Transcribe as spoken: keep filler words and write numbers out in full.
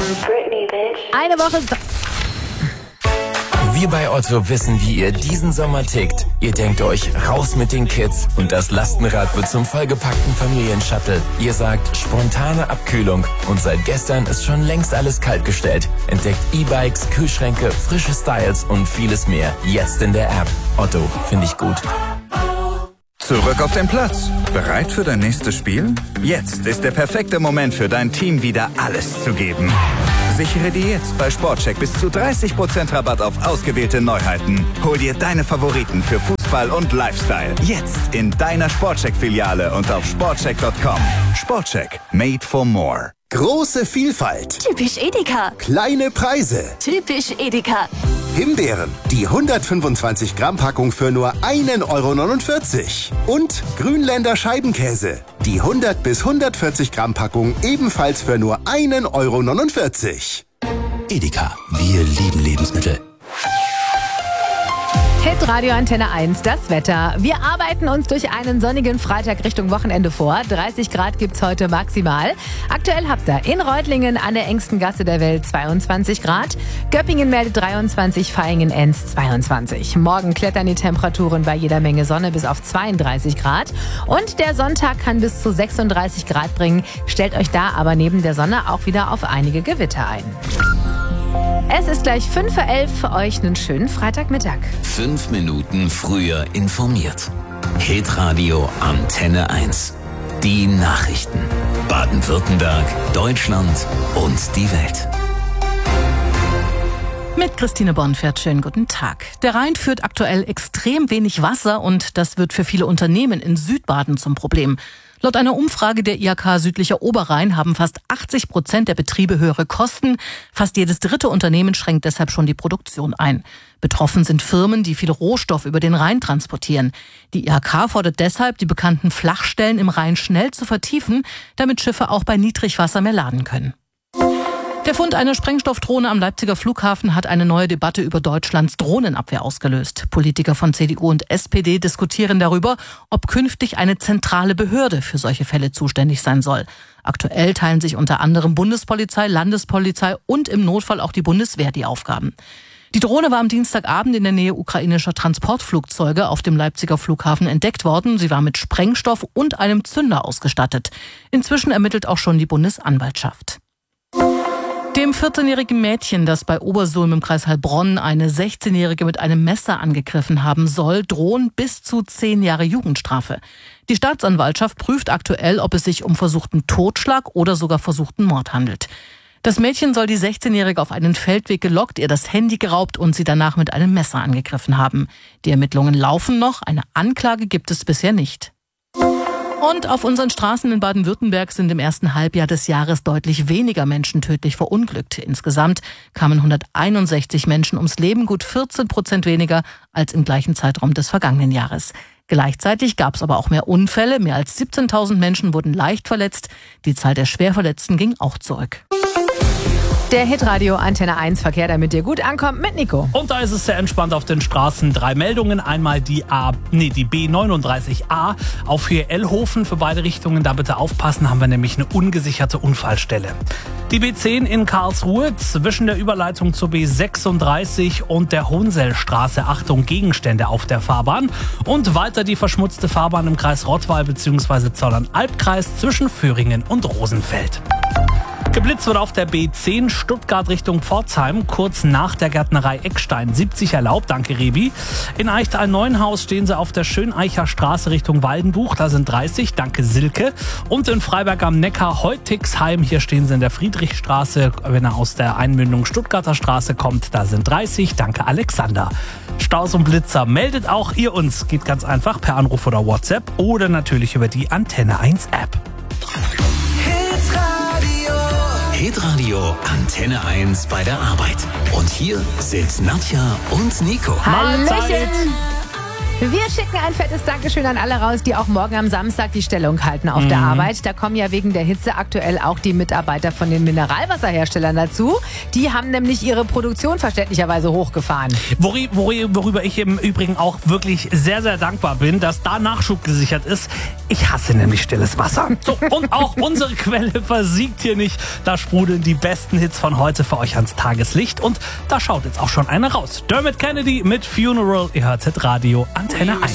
Eine Woche... Wir bei Otto wissen, wie ihr diesen Sommer tickt. Ihr denkt euch, raus mit den Kids und das Lastenrad wird zum vollgepackten Familienshuttle. Ihr sagt, spontane Abkühlung und seit gestern ist schon längst alles kaltgestellt. Entdeckt E-Bikes, Kühlschränke, frische Styles und vieles mehr. Jetzt in der App. Otto, finde ich gut. Zurück auf den Platz. Bereit für dein nächstes Spiel? Jetzt ist der perfekte Moment für dein Team, wieder alles zu geben. Sichere dir jetzt bei Sportcheck bis zu dreißig Prozent Rabatt auf ausgewählte Neuheiten. Hol dir deine Favoriten für Fußball und Lifestyle. Jetzt in deiner Sportcheck-Filiale und auf sportcheck punkt com. Sportcheck. Made for more. Große Vielfalt. Typisch Edeka. Kleine Preise. Typisch Edeka. Himbeeren, die hundertfünfundzwanzig Gramm Packung für nur ein Euro neunundvierzig. Und Grünländer Scheibenkäse, die hundert bis hundertvierzig Gramm Packung ebenfalls für nur ein Euro neunundvierzig. Edeka, wir lieben Lebensmittel. Hitradio Antenne eins, das Wetter. Wir arbeiten uns durch einen sonnigen Freitag Richtung Wochenende vor. dreißig Grad gibt's heute maximal. Aktuell habt ihr in Reutlingen an der engsten Gasse der Welt zweiundzwanzig Grad. Göppingen meldet dreiundzwanzig, Vaihingen-Enz zweiundzwanzig. Morgen klettern die Temperaturen bei jeder Menge Sonne bis auf zweiunddreißig Grad. Und der Sonntag kann bis zu sechsunddreißig Grad bringen. Stellt euch da aber neben der Sonne auch wieder auf einige Gewitter ein. Es ist gleich fünf vor elf, für euch einen schönen Freitagmittag. Fünf Minuten früher informiert. Hitradio Antenne eins. Die Nachrichten. Baden-Württemberg, Deutschland und die Welt. Mit Christine Bonfert, schönen guten Tag. Der Rhein führt aktuell extrem wenig Wasser und das wird für viele Unternehmen in Südbaden zum Problem. Laut einer Umfrage der I H K Südlicher Oberrhein haben fast achtzig Prozent der Betriebe höhere Kosten. Fast jedes dritte Unternehmen schränkt deshalb schon die Produktion ein. Betroffen sind Firmen, die viel Rohstoff über den Rhein transportieren. Die I H K fordert deshalb, die bekannten Flachstellen im Rhein schnell zu vertiefen, damit Schiffe auch bei Niedrigwasser mehr laden können. Der Fund einer Sprengstoffdrohne am Leipziger Flughafen hat eine neue Debatte über Deutschlands Drohnenabwehr ausgelöst. Politiker von C D U und S P D diskutieren darüber, ob künftig eine zentrale Behörde für solche Fälle zuständig sein soll. Aktuell teilen sich unter anderem Bundespolizei, Landespolizei und im Notfall auch die Bundeswehr die Aufgaben. Die Drohne war am Dienstagabend in der Nähe ukrainischer Transportflugzeuge auf dem Leipziger Flughafen entdeckt worden. Sie war mit Sprengstoff und einem Zünder ausgestattet. Inzwischen ermittelt auch schon die Bundesanwaltschaft. Dem vierzehnjährigen Mädchen, das bei Obersulm im Kreis Heilbronn eine sechzehnjährige mit einem Messer angegriffen haben soll, drohen bis zu zehn Jahre Jugendstrafe. Die Staatsanwaltschaft prüft aktuell, ob es sich um versuchten Totschlag oder sogar versuchten Mord handelt. Das Mädchen soll die sechzehnjährige auf einen Feldweg gelockt, ihr das Handy geraubt und sie danach mit einem Messer angegriffen haben. Die Ermittlungen laufen noch, eine Anklage gibt es bisher nicht. Und auf unseren Straßen in Baden-Württemberg sind im ersten Halbjahr des Jahres deutlich weniger Menschen tödlich verunglückt. Insgesamt kamen hunderteinundsechzig Menschen ums Leben, gut vierzehn Prozent weniger als im gleichen Zeitraum des vergangenen Jahres. Gleichzeitig gab es aber auch mehr Unfälle. Mehr als siebzehntausend Menschen wurden leicht verletzt. Die Zahl der Schwerverletzten ging auch zurück. Der Hitradio Antenne eins Verkehr, damit ihr gut ankommt, mit Nico. Und da ist es sehr entspannt auf den Straßen. Drei Meldungen. Einmal die A, nee, die B neununddreißig A auf Höhe Ellhofen für beide Richtungen. Da bitte aufpassen, haben wir nämlich eine ungesicherte Unfallstelle. Die B zehn in Karlsruhe zwischen der Überleitung zur B sechsunddreißig und der Hohensellstraße. Achtung, Gegenstände auf der Fahrbahn. Und weiter die verschmutzte Fahrbahn im Kreis Rottweil bzw. Zollern-Albkreis zwischen Föhringen und Rosenfeld. Geblitzt wird auf der B zehn Stuttgart Richtung Pforzheim, kurz nach der Gärtnerei Eckstein. siebzig erlaubt, danke Rebi. In Eichtal-Neuenhaus stehen sie auf der Schöneicher Straße Richtung Waldenbuch, da sind dreißig, danke Silke. Und in Freiberg am Neckar Heutigsheim, hier stehen sie in der Friedrichstraße. Wenn er aus der Einmündung Stuttgarter Straße kommt, da sind dreißig, danke Alexander. Staus und Blitzer, meldet auch ihr uns. Geht ganz einfach per Anruf oder WhatsApp oder natürlich über die Antenne eins App. Hitradio Antenne eins bei der Arbeit. Und hier sind Nadja und Nico. Hallöchen! Wir schicken ein fettes Dankeschön an alle raus, die auch morgen am Samstag die Stellung halten auf mhm. der Arbeit. Da kommen ja wegen der Hitze aktuell auch die Mitarbeiter von den Mineralwasserherstellern dazu. Die haben nämlich ihre Produktion verständlicherweise hochgefahren. Wori, wori, worüber ich im Übrigen auch wirklich sehr, sehr dankbar bin, dass da Nachschub gesichert ist. Ich hasse nämlich stilles Wasser. So, und auch unsere Quelle versiegt hier nicht. Da sprudeln die besten Hits von heute für euch ans Tageslicht. Und da schaut jetzt auch schon einer raus. Dermot Kennedy mit Funeral. Ihr hört Radio Antenne eins.